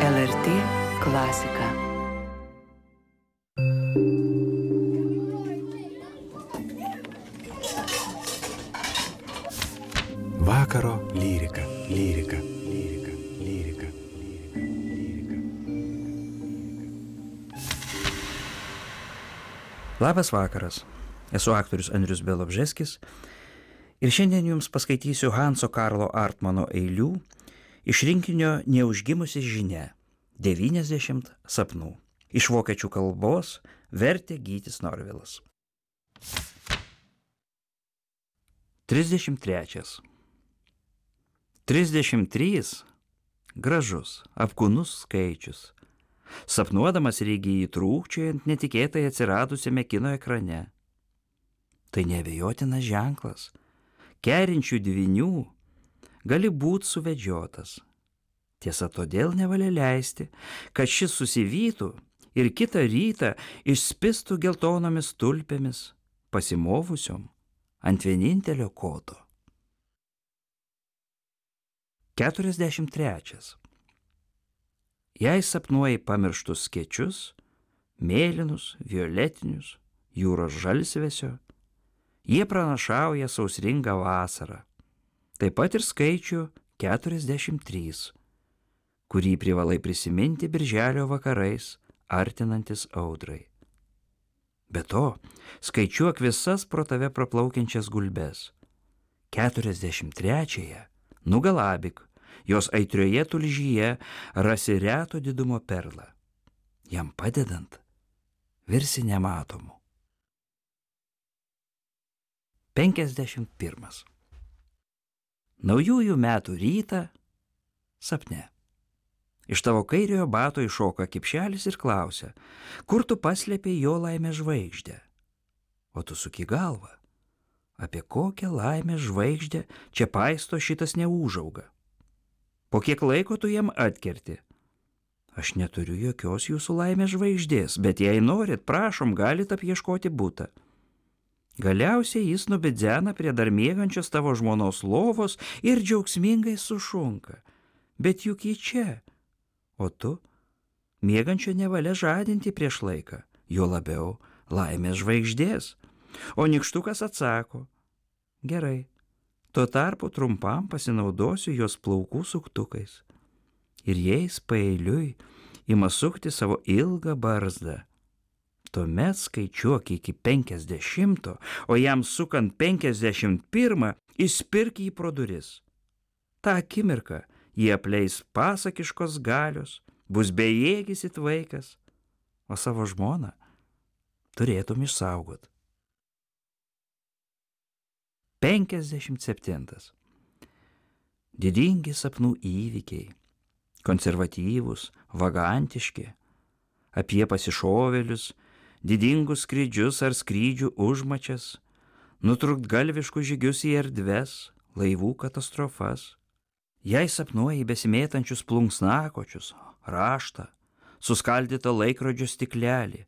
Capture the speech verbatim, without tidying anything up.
L R T klasika. Vakaro lyrika, lyrika, lyrika, lyrika, lyrika, lyrika. Labas vakaras, esu aktorius Andrius Bialobžeskis ir šiandien jums paskaitysiu Hanso Karlo Artmano eilių iš rinkinio Neužgimusi žinia – devyniasdešimt sapnų. Iš vokiečių kalbos vertė Gytis Norvilas. trisdešimt trečias. trisdešimt trys – gražus, apkūnus skaičius. Sapnuodamas regi jį trūkčiojant netikėtai atsiradusiame kino ekrane. Tai neabejotinas ženklas. Kerinčių dvynių gali būt suvedžiotas. Tiesa, todėl nevalia leisti, kad šis susivytų ir kitą rytą išspistų geltonomis tulpėmis, pasimovusiom ant vienintelio koto. keturiasdešimt trečias. Jei sapnuoji pamirštus skėčius, mėlynus, violetinius, jūros žalsvesio, jie pranašauja sausringą vasarą. Taip pat ir skaičių keturiasdešimt trys, kurį privalai prisiminti birželio vakarais, artinantis audrai. Be to, skaičiuok visas pro tave praplaukiančias gulbes. keturiasdešimt trečiąją nugalabik, jos aitrioje tulžyje rasi reto didumo perlą. Jam padedant, virsi nematomu. penkiasdešimt pirmas. Naujųjų metų rytą sapne. Iš tavo kairiojo bato iššoka kipšelis ir klausia, kur tu paslėpei jo laimės žvaigždę. O tu suki galvą. Apie kokią laimės žvaigždę čia paisto šitas neūžauga. Po kiek laiko tu jam atkerti. Aš neturiu jokios jūsų laimės žvaigždės, bet jei norit, prašom, galit apieškoti butą. Galiausiai jis nubidzena prie dar miegančios tavo žmonos lovos ir džiaugsmingai sušunka. Bet juk jį čia. O tu, miegančio nevalia žadinti prieš laiką, jo labiau laimės žvaigždės. O nykštukas atsako, gerai, tuo tarpu trumpam pasinaudosiu jos plaukų suktukais. Ir jais paeiliui ima sukti savo ilgą barzdą. Tuomet skaičiuok iki penkiasdešimto, o jam sukant penkiasdešimt pirmą, įspirk jį pro duris. Ta akimirka jį apleis pasakiškos galios, bus bejėgis it vaikas, o savo žmoną turėtum išsaugot. penkiasdešimt septintas. Didingi sapnų įvykiai, konservatyvūs, vagantiški, apie pasišovėlius, didingus skrydžius ar skrydžių užmačias, nutrūktgalviškus žygius į erdves, laivų katastrofas. Jei sapnuoji besimėtančius plunksnakočius, raštą, suskaldytą laikrodžio stiklelį,